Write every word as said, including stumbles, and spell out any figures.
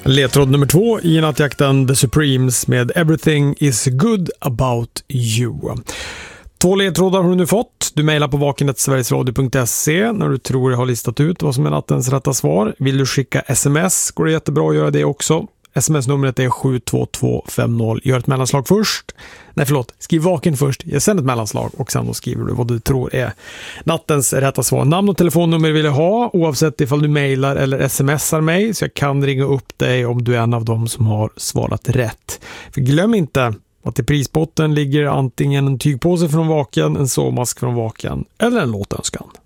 Ledtråd nummer två i nattjakten The Supremes med Everything is good about you. Två ledtrådar har du nu fått. Du mejlar på vakenet sverigesradio punkt se när du tror jag har listat ut vad som är nattens rätta svar. Vill du skicka sms går det jättebra att göra det också. Sms-numret är sju två två fem noll. Gör ett mellanslag först. Nej förlåt, skriv vaken först. Jag sänder ett mellanslag och sen då skriver du vad du tror är nattens rätta svar. Namn och telefonnummer vill jag ha oavsett ifall du mejlar eller smsar mig. Så jag kan ringa upp dig om du är en av dem som har svarat rätt. För glöm inte att i prisbotten ligger antingen en tygpåse från Vaken, en sovmask från Vaken eller en låtönskan.